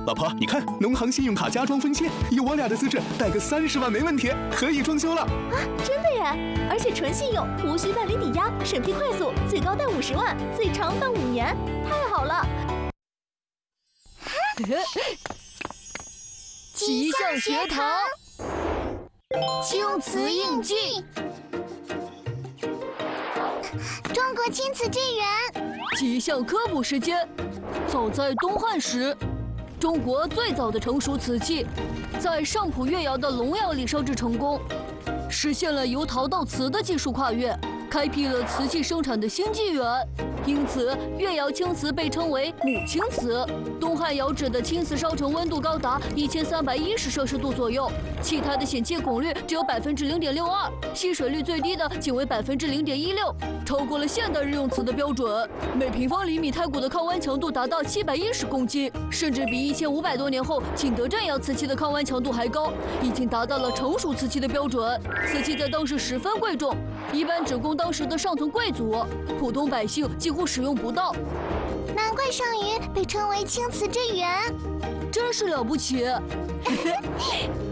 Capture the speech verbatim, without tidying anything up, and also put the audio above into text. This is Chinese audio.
老婆，你看，农行信用卡加装分期，有我俩的资质，贷个三十万没问题，可以装修了。 啊，真的耶！而且纯信用，无需办理抵押，审批快速，最高贷五十万，最长办五年，太好了！ 奇象学堂，青瓷印记， 中国青瓷镇园。 奇象科普时间。早在东汉时，中国最早的成熟瓷器，在上浦越窑的龙窑里烧制成功，实现了由陶到瓷的技术跨越，开辟了瓷器生产的新纪元。因此，越窑青瓷被称为母青瓷。东汉窑址的青瓷烧成温度高达一千三百一十摄氏度左右，气态的显气汞率只有百分之零点六二，吸水率最低的仅为百分之零点一六，超过了现代日用瓷的标准。每平方厘米胎骨的抗剜强度达到七百一十公斤，甚至比一千五百多年后景德镇窑瓷器的抗剜强度还高，已经达到了成熟瓷器的标准。瓷器在当时十分贵重，一般只供当时的上层贵族，普通百姓几乎使用不到。 难怪上虞被称为青瓷镇园， 真是了不起。